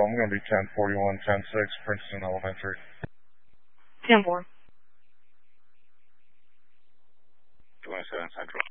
I'm going to be 1041, 106, Princeton Elementary. 10-4. 27 Central.